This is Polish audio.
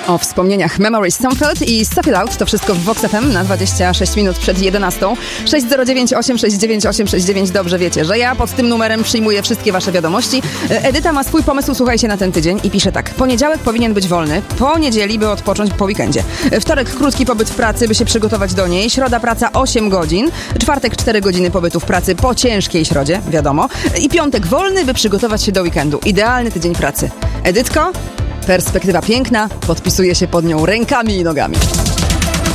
O wspomnieniach Memories Sumfeld i Stuff It Out. To wszystko w Vox FM na 26 minut przed 11. 609 869 869. Dobrze wiecie, że ja pod tym numerem przyjmuję wszystkie wasze wiadomości. Edyta ma swój pomysł, słuchajcie, na ten tydzień i pisze tak. Poniedziałek powinien być wolny, po niedzieli, by odpocząć po weekendzie. Wtorek krótki pobyt w pracy, by się przygotować do niej. Środa praca 8 godzin. Czwartek 4 godziny pobytu w pracy po ciężkiej środzie, wiadomo. I piątek wolny, by przygotować się do weekendu. Idealny tydzień pracy. Edytko, perspektywa piękna, podpisuje się pod nią rękami i nogami.